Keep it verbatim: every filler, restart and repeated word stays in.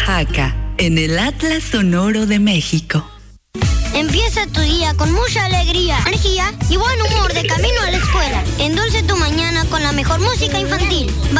Oaxaca, en el Atlas Sonoro de México. Empieza tu día con mucha alegría, energía y buen humor de camino a la escuela. Endulce tu mañana con la mejor música infantil.